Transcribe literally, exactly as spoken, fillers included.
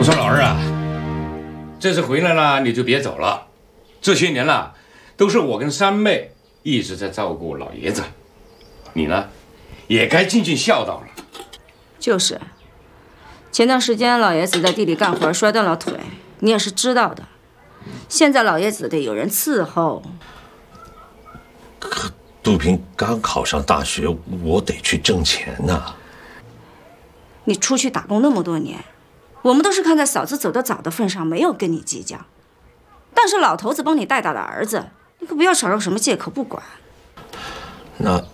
我说老二啊，这次回来了你就别走了。这些年了，都是我跟三妹一直在照顾老爷子，你呢，也该尽尽孝道了。 就是，前段时间老爷子在地里干活摔断了腿，你也是知道的。现在老爷子得有人伺候。 可杜平刚考上大学，我得去挣钱呐。 你出去打工那么多年，我们都是看在嫂子走得早的份上，没有跟你计较。但是老头子帮你带大的儿子，你可不要找着什么借口不管。 那